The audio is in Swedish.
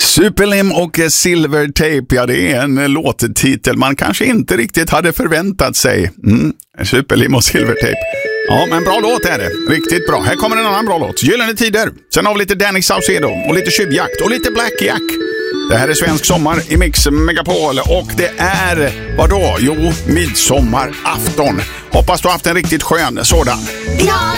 Superlim och Silvertape, ja, det är en låttitel man kanske inte riktigt hade förväntat sig. Superlim och Silvertape. Ja, men bra låt är det. Riktigt bra. Här kommer en annan bra låt. Gyllene tider. Sen har vi lite Danny Saucedo och lite Tjuvjakt och lite Black Jack. Det här är Svensk sommar i Mix Megapol och det är, vadå? Jo, midsommarafton. Hoppas du har haft en riktigt skön sådan. Ja,